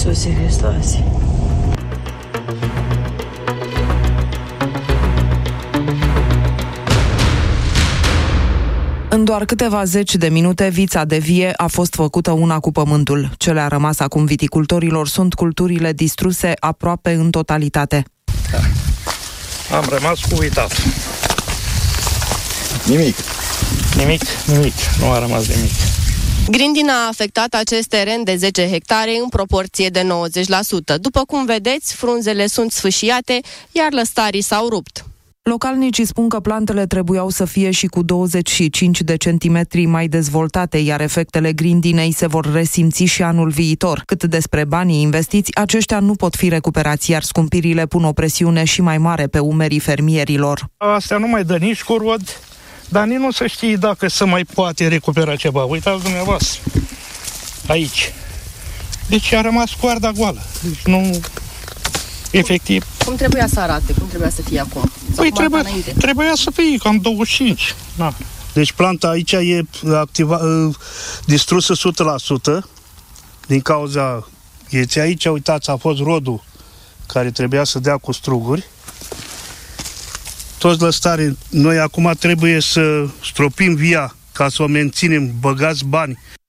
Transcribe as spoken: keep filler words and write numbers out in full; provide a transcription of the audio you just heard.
Iisuse Hristoase. În doar câteva zeci de minute, vița de vie a fost făcută una cu pământul. Ce le-a rămas acum viticultorilor sunt culturile distruse aproape în totalitate. Da. Am rămas cu uitat. Nimic. Nimic, nimic. Nu a rămas nimic. Grindina a afectat acest teren de zece hectare în proporție de nouăzeci la sută. După cum vedeți, frunzele sunt sfâșiate, iar lăstarii s-au rupt. Localnicii spun că plantele trebuiau să fie și cu douăzeci și cinci de centimetri mai dezvoltate, iar efectele grindinei se vor resimți și anul viitor. Cât despre banii investiți, aceștia nu pot fi recuperați, iar scumpirile pun o presiune și mai mare pe umerii fermierilor. Astea nu mai dă nici cu rod, dar nici nu să știi dacă se mai poate recupera ceva. Uitați dumneavoastră, aici. Deci a rămas coarda goală. Deci nu... Efectiv. Cum trebuia să arate? Cum trebuia să fie acum? Păi trebuia, trebuia să fie cam douăzeci și cinci. Da. Deci planta aici e activa, distrusă o sută la sută din cauza gheții. Aici, uitați, a fost rodul care trebuia să dea cu struguri. Toți lăstarii, noi acum trebuie să stropim via ca să o menținem, băgați bani.